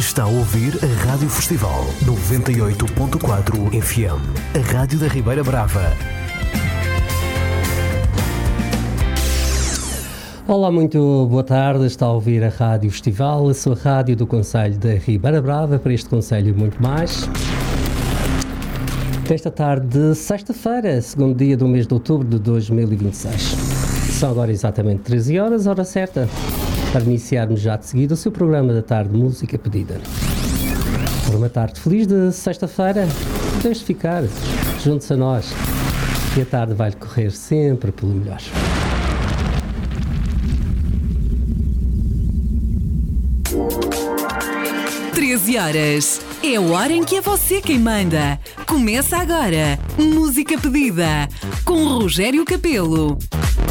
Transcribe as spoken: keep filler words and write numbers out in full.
Está a ouvir a Rádio Festival noventa e oito ponto quatro F M, a rádio da Ribeira Brava. Olá, muito boa tarde. Está a ouvir a Rádio Festival, a sua rádio do Concelho da Ribeira Brava, para este Concelho e muito mais. Desta tarde de sexta-feira, segundo dia do mês de outubro de dois mil e vinte e seis. São agora exatamente treze horas, hora certa, para iniciarmos já de seguida o seu programa da tarde Música Pedida. Por uma tarde feliz de sexta-feira, deixe ficar, junte-se a nós, e a tarde vai-lhe correr sempre pelo melhor. treze horas. É a hora em que é você quem manda. Começa agora. Música Pedida. Com Rogério Capelo.